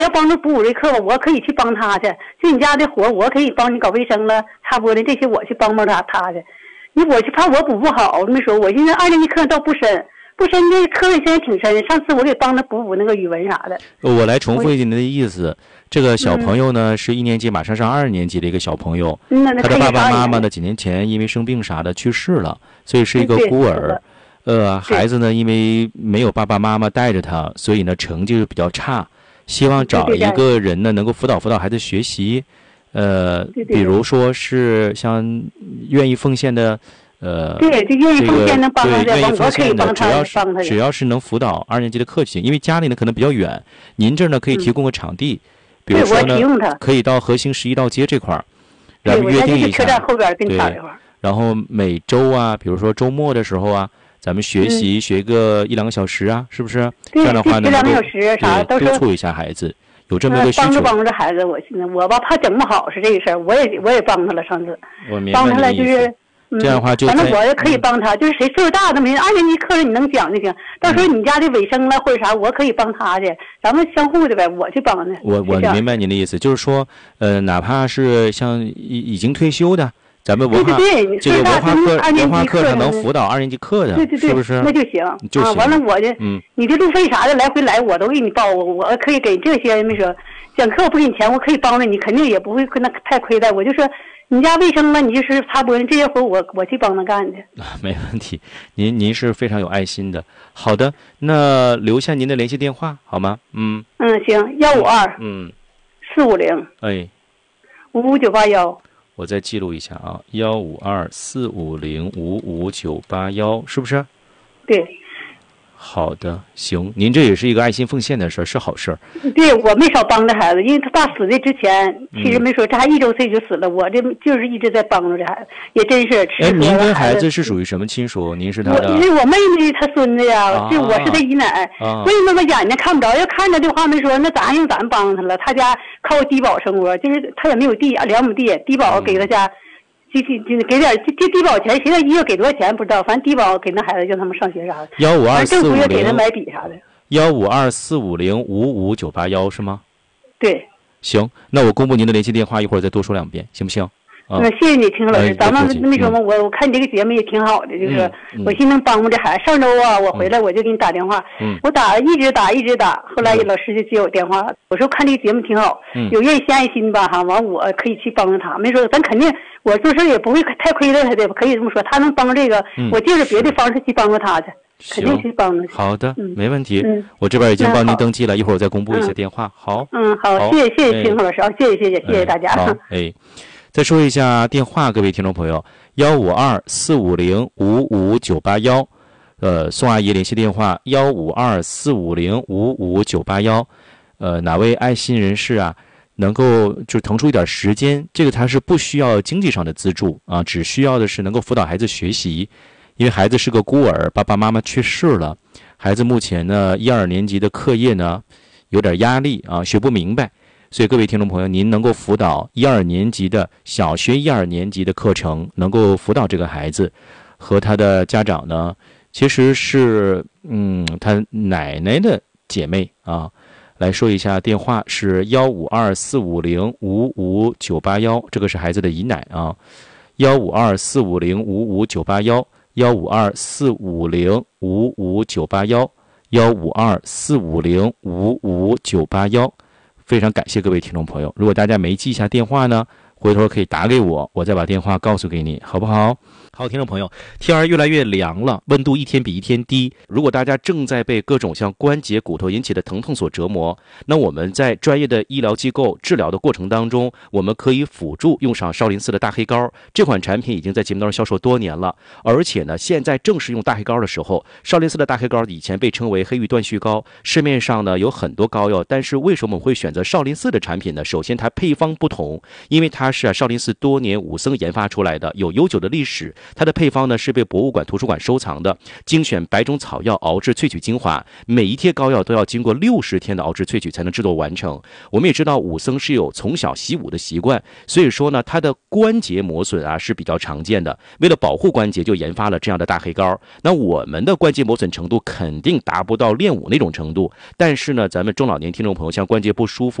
要帮着补这课，我可以去帮他去。就你家的活，我可以帮你搞卫生了、擦玻璃这些，我去帮他去。我去怕我补不好，我没说，我现在2年级课倒不深，这课现在挺深。上次我给帮他补那个语文啥的。 我来重复一下您的意思，这个小朋友呢是1年级马上上2年级的一个小朋友，他的爸爸妈妈呢几年前因为生病啥的去世了，所以是一个孤儿。孩子呢因为没有爸爸妈妈带着他，所以呢成绩比较差，希望找一个人呢能够辅导孩子学习。比如说是像愿意奉献的， 对，就愿意奉献能帮他的，我可以帮他， 只要是能辅导2年级的课就行，因为家里呢可能比较远，您这儿呢可以提供个场地，比如说呢可以到河兴11道街这块儿，然后约定一下， 车站后边跟前对，然后每周啊，比如说周末的时候啊，咱们学个1-2个小时啊，是不是？这样的话呢， 1-2个小时啥督促一下孩子。有这么一个需求， 帮着孩子，我吧怕整不好是这个事儿，我也帮他了，上次我明白帮他了，就是这样的话就反正我也可以帮他，就是谁岁数大的没2年级课你能讲就行，到时候你家的卫生了或者啥，我可以帮他去，咱们相互的呗，我去帮他。 我明白您的意思，就是说，哪怕是像已经退休的。咱们文化这个文化课上能辅导2年级课的， 对， 是不是？ 那就行啊。 完了，我就你的路费啥的来回来我都给你报，我可以给这些没说讲课我不给你钱，我可以帮着你，肯定也不会跟他太亏待。我就说你家卫生了，你就是擦玻璃这些活，我去帮他干去。 没问题，您是非常有爱心的。好的，那留下您的联系电话好吗？ 行，15245055981。 我再记录一下啊，152-450-55981，是不是？ 对。 好的，行，您这也是一个爱心奉献的事儿，是好事儿。 对，我没少帮着孩子，因为他爸死的之前，其实没说，这还1周岁就死了，我这就是一直在帮助这孩子，也真是吃喝。 您跟孩子是属于什么亲属？您是他的？ 我妹妹她孙子呀，我是他姨奶。为什么我眼睛看不着？要看着的话，没说那咱用咱帮他了。他家靠低保生活，就是他也没有地，2亩地，低保给他家。就给点这低保钱，现在一月给多少钱不知道，反正低保给那孩子让他们上学啥的。政府也给他买笔啥的。 152-450-55981是吗？ 对。 行，那我公布您的联系电话，一会儿再多说2遍，行不行？ 谢谢你，听老师，咱们那什么，我看你这个节目也挺好的，就是我寻思能帮助这孩子。上周啊，我回来我就给你打电话，我一直打，后来老师就接我电话，我说看这个节目挺好，有愿意献爱心吧哈，完我可以去帮助他，没说咱肯定我做事也不会太亏待他的，可以这么说，他能帮这个，我借着别的方式去帮助他去，肯定去帮助。 好的，没问题，我这边已经帮您登记了，一会儿我再公布一些电话。好， 好，谢谢金老师啊，谢谢大家。 好，再说一下电话，各位听众朋友，152-450-55981，宋阿姨联系电话152-450-55981，哪位爱心人士啊，能够就腾出一点时间，这个他是不需要经济上的资助啊，只需要的是能够辅导孩子学习，因为孩子是个孤儿，爸爸妈妈去世了，孩子目前呢1-2年级的课业呢有点压力啊，学不明白。所以各位听众朋友，您能够辅导1-2年级的小学1-2年级的课程，能够辅导这个孩子和他的家长呢，其实是他奶奶的姐妹啊。来说一下电话是152-450-55981，这个是孩子的姨奶啊。152-450-55981 152-450-55981 非常感谢各位听众朋友，如果大家没记一下电话呢，回头可以打给我，我再把电话告诉给你，好不好？好，听众朋友，天儿越来越凉了，温度一天比一天低。如果大家正在被各种像关节、骨头引起的疼痛所折磨，那我们在专业的医疗机构治疗的过程当中，我们可以辅助用上少林寺的大黑膏。这款产品已经在节目当中销售多年了，而且呢，现在正是用大黑膏的时候。少林寺的大黑膏以前被称为黑玉断续膏，市面上呢有很多膏药，但是为什么我们会选择少林寺的产品呢？首先，它配方不同，因为它它是少林寺多年武僧研发出来的，有悠久的历史。它的配方呢是被博物馆、图书馆收藏的，精选100种草药熬制萃取精华，每一贴膏药都要经过60天的熬制萃取才能制作完成。我们也知道武僧是有从小习武的习惯，所以说呢，它的关节磨损啊是比较常见的。为了保护关节，就研发了这样的大黑膏。那我们的关节磨损程度肯定达不到练武那种程度，但是呢，咱们中老年听众朋友像关节不舒服